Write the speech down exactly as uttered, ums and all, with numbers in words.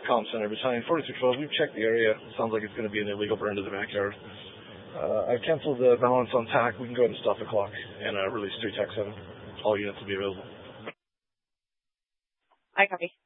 comm center, Battalion forty-two twelve. We've checked the area. Sounds like it's going to be an illegal burn to the backyard. Uh, I've canceled the balance on T A C. We can go ahead and stop the clock and uh, release three T A C seven. All units will be available. I copy.